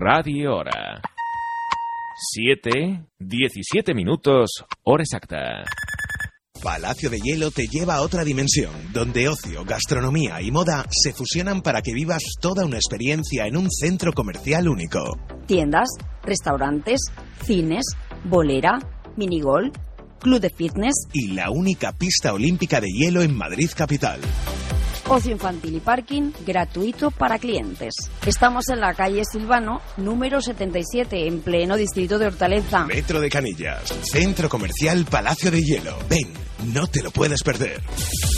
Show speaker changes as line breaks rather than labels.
Radio Hora. 7:17 minutos, hora exacta.
Palacio de Hielo te lleva a otra dimensión, donde ocio, gastronomía y moda se fusionan para que vivas toda una experiencia en un centro comercial único.
Tiendas, restaurantes, cines, bolera, minigol, club de fitness
y la única pista olímpica de hielo en Madrid capital.
Ocio infantil y parking gratuito para clientes. Estamos en la calle Silvano, número 77, en pleno distrito de Hortaleza.
Metro de Canillas, Centro Comercial Palacio de Hielo. Ven, no te lo puedes perder.